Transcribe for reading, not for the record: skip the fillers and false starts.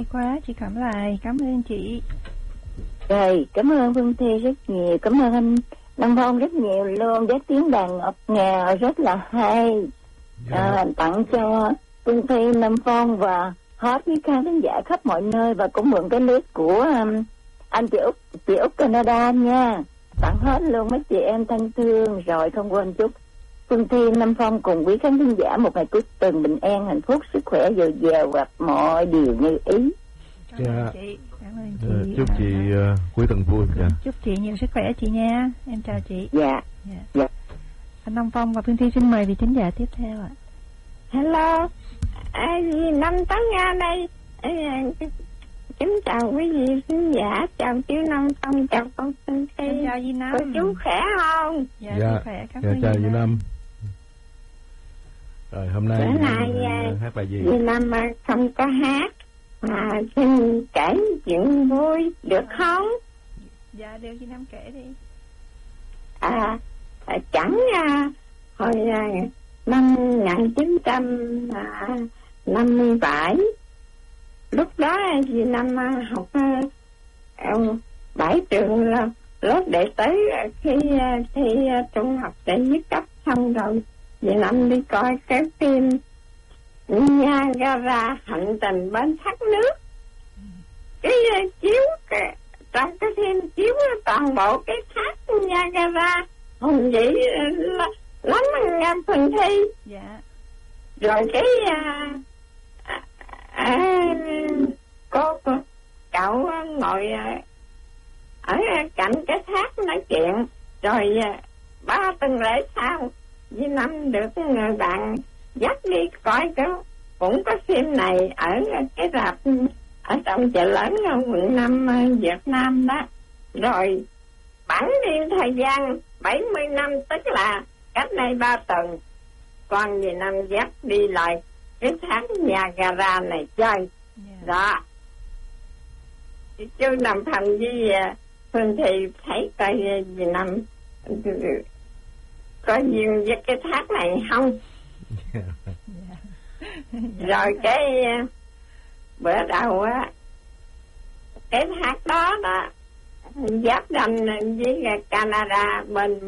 hay quá, chị Cẩm Lại, cảm ơn chị. Rồi, cảm ơn Phương Thi rất nhiều, cảm ơn anh Nam Phong rất nhiều luôn, với tiếng đàn ngọt ngào rất là hay. Tặng cho Phương Thi, Nam Phong và hết với khán thính giả khắp mọi nơi, và cũng mượn cái list của anh chị Úc Canada nha. Tặng hết luôn mấy chị em thân thương. Rồi không quên chúc Phương Thi, Nam Phong cùng quý khán thính giả một ngày cuối tuần bình an, hạnh phúc, sức khỏe dồi dào và mọi điều như ý. Cảm ơn chị. Cảm ơn chị. Chúc chị cuối tuần vui. Chúc chị nhiều sức khỏe chị nha. Em chào chị. Dạ. Anh Nam Phong và Phương Thi xin mời vị thính giả tiếp theo ạ. Hello, Năm Tấn Nga đây. Kính chào quý vị khán giả, chào chú Nam Phong, chào con Phương Thi. Chào Di Năm. Cô chú khỏe không? Dạ, sức khỏe, cảm ơn chào Di Năm. Rồi hôm nay hát bài gì? Di Năm không có hát, mà xin kể chuyện vui được không? Dạ được, Di Năm kể đi. Chẳng hồi năm 1957, lúc đó Di Năm học 7 trường lớp đệ tử. Khi thi trung học đệ nhất cấp xong rồi, Di Năm đi coi cái phim Niagara hành trình bên thác nước. Cái chiếu trong cái phim chiếu toàn bộ cái thác Niagara hùng vĩ lắm anh Phương Thi. Dạ. Rồi cái cậu ngồi ở cạnh cái thác nói chuyện. Rồi 3 tuần lễ sau, Di Năm được người bạn dắt đi coi cũng có phim này ở cái rạp ở trong chợ lớn ở quận 5 Việt Nam đó. Rồi bẵng đi thời gian 70 năm, tức là cách đây 3 tuần, con Di Năm dắt đi lại cái thác Niagara này chơi. Đó, chú Nam Phong với Phương Thị thấy coi Di Năm có duyên với cái thác này không? Rồi cái bữa đầu á, cái thác đó giáp ranh với Canada bên